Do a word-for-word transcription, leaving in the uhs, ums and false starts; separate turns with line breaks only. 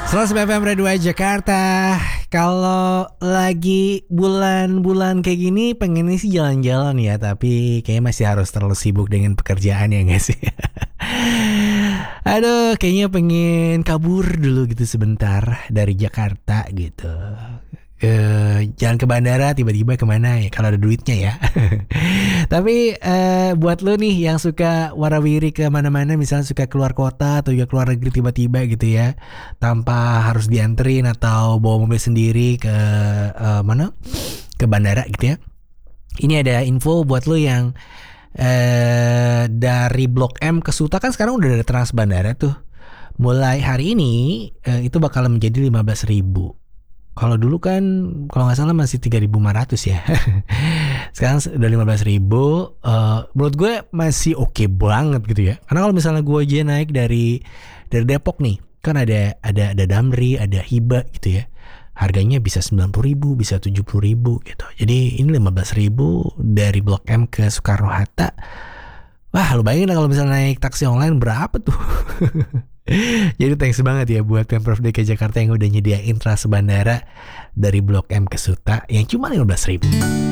seratus F M Radio Jakarta. Kalau lagi bulan-bulan kayak gini pengennya sih jalan-jalan ya, tapi kayaknya masih harus terlalu sibuk dengan pekerjaan ya gak sih? Aduh, kayaknya pengen kabur dulu gitu sebentar dari Jakarta gitu. Ke jalan ke bandara, tiba-tiba kemana ya kalau ada duitnya ya. Tapi uh, buat lo nih yang suka warawiri ke mana-mana, misalnya suka keluar kota atau juga keluar negeri tiba-tiba gitu ya, tanpa harus dianterin atau bawa mobil sendiri ke uh, mana ke bandara gitu ya. Ini ada info buat lo yang uh, dari Blok M ke Suta, kan sekarang udah ada Trans Bandara tuh. Mulai hari ini uh, itu bakal menjadi lima belas ribu. Kalau dulu kan kalau nggak salah masih tiga ribu lima ratus ya. Sekarang udah lima belas ribu. Uh, menurut gue masih oke okay banget gitu ya. Karena kalau misalnya gue aja naik dari dari Depok nih, kan ada ada ada Damri, ada Hiba gitu ya. Harganya bisa sembilan puluh ribu, bisa tujuh puluh ribu gitu. Jadi ini lima belas ribu dari Blok M ke Soekarno Hatta. Wah, lu bayangin kalau misalnya naik taksi online berapa tuh? Jadi thanks banget ya buat Pemprov D K Jakarta yang udah nyediain trans bandara dari Blok M ke Suta yang cuma lima belas ribu.